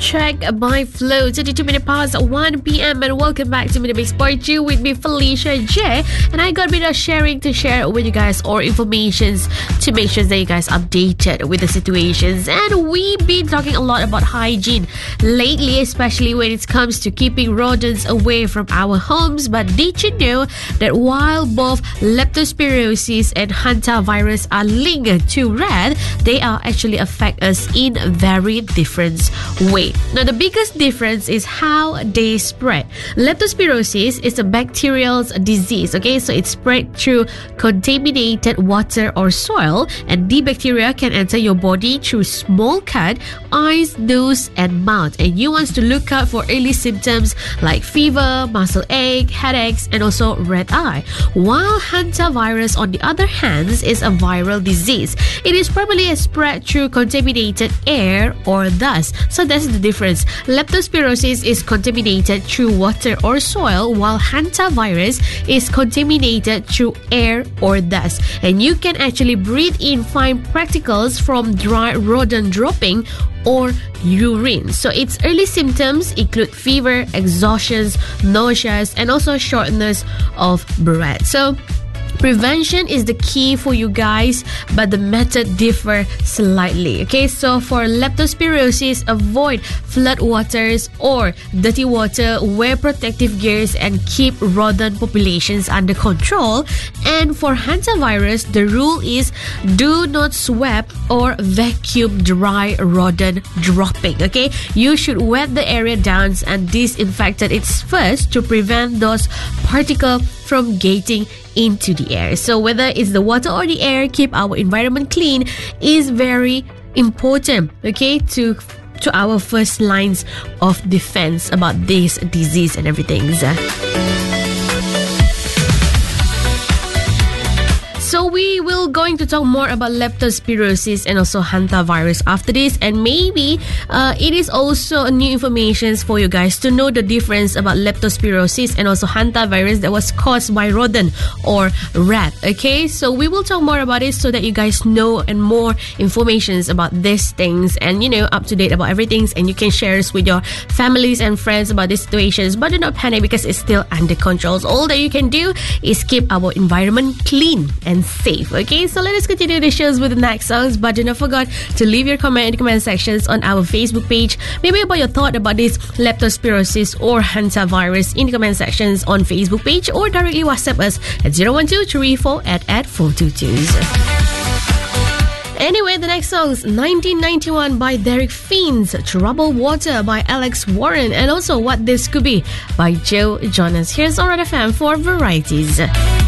Check by Flow, 32 minutes past 1 p.m. and welcome back to Minute Mix Part 2 with me, Felicia J. And I got a bit of sharing to share with you guys, or informations to make sure that you guys updated with the situations. And we've been talking a lot about hygiene lately, especially when it comes to keeping rodents away from our homes. But did you know that while both leptospirosis and hantavirus are linked to rat, they are actually affect us in very different ways. Now, the biggest difference is how they spread. Leptospirosis is a bacterial disease, okay? So it's spread through contaminated water or soil, and the bacteria can enter your body through small cut, eyes, nose, and mouth. And you want to look out for early symptoms like fever, muscle ache, headaches, and also red eye. While hantavirus, on the other hand, is a viral disease. It is primarily spread through contaminated air or dust. So that's the difference. Leptospirosis is contaminated through water or soil, while hantavirus is contaminated through air or dust. And you can actually breathe in fine particles from dry rodent dropping or urine. So its early symptoms include fever, exhaustion, nausea, and also shortness of breath. So prevention is the key for you guys, but the method differ slightly. Okay, so for leptospirosis, avoid flood waters or dirty water, wear protective gears, and keep rodent populations under control. And for hantavirus, the rule is do not sweep or vacuum dry rodent dropping. Okay, you should wet the area down and disinfect it first to prevent those particles from getting into the air. So whether it's the water or the air, keep our environment clean is very important, okay, to our first lines of defense about this disease and everything. So we will going to talk more about leptospirosis and also hantavirus after this, and maybe it is also new information for you guys to know the difference about leptospirosis and also hantavirus that was caused by rodent or rat. Okay, so we will talk more about it so that you guys know and more informations about these things, and up to date about everything, and you can share this with your families and friends about these situations. But do not panic because it's still under control. So all that you can do is keep our environment clean and safe. Okay, so let us continue the shows with the next songs, but do not forget to leave your comment in the comment sections on our Facebook page, maybe about your thought about this leptospirosis or hantavirus in the comment sections on Facebook page, or directly WhatsApp us at 0123488 Anyway, the next song's 1991 by Derek Fiends, Troubled Water by Alex Warren, and also What This Could Be by Joe Jonas. Here's Alright FM for Varieties.